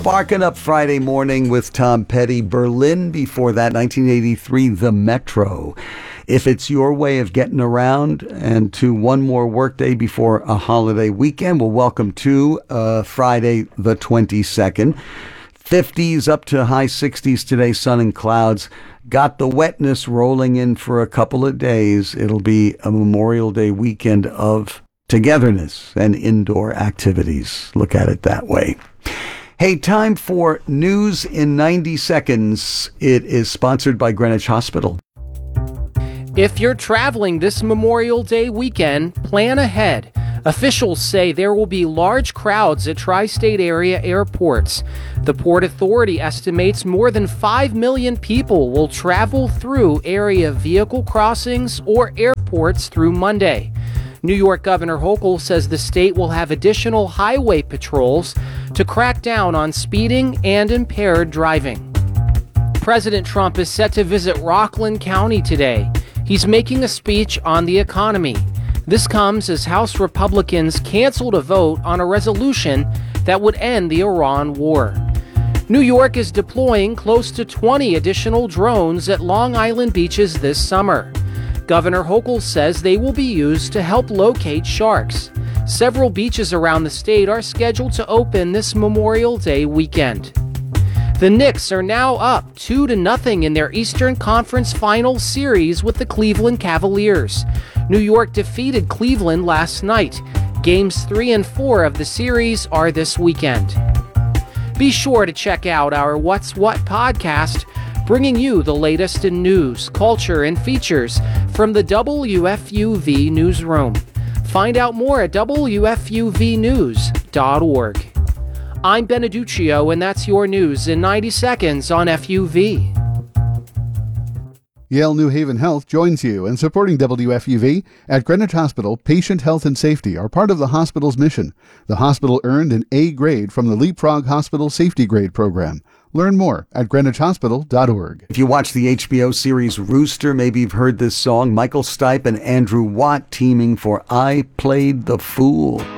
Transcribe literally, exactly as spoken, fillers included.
Sparking up Friday morning with Tom Petty. Berlin before that, nineteen eighty-three, The Metro. If it's your way of getting around and to one more workday before a holiday weekend, well, welcome to uh, Friday the twenty-second. fifties up to high sixties today, sun and clouds. Got the wetness rolling in for a couple of days. It'll be a Memorial Day weekend of togetherness and indoor activities. Look at it that way. Hey, time for News in ninety seconds. It is sponsored by Greenwich Hospital. If you're traveling this Memorial Day weekend, plan ahead. Officials say there will be large crowds at tri-state area airports. The Port Authority estimates more than five million people will travel through area vehicle crossings or airports through Monday. New York Governor Hochul says the state will have additional highway patrols to crack down on speeding and impaired driving. President Trump is set to visit Rockland County today. He's making a speech on the economy. This comes as House Republicans canceled a vote on a resolution that would end the Iran war. New York is deploying close to twenty additional drones at Long Island beaches this summer. Governor Hochul says they will be used to help locate sharks. Several beaches around the state are scheduled to open this Memorial Day weekend. The Knicks are now up two to nothing in their Eastern Conference Finals series with the Cleveland Cavaliers. New York defeated Cleveland last night. Games three and four of the series are this weekend. Be sure to check out our What's What podcast, bringing you the latest in news, culture, and features from the W F U V newsroom. Find out more at W F U V news dot org. I'm Beneduccio, and that's your news in ninety seconds on F U V. Yale New Haven Health joins you in supporting W F U V. At Greenwich Hospital, patient health and safety are part of the hospital's mission. The hospital earned an A grade from the Leapfrog Hospital Safety Grade Program. Learn more at greenwich hospital dot org. If you watch the H B O series Rooster, maybe you've heard this song. Michael Stipe and Andrew Watt teaming for I Played the Fool.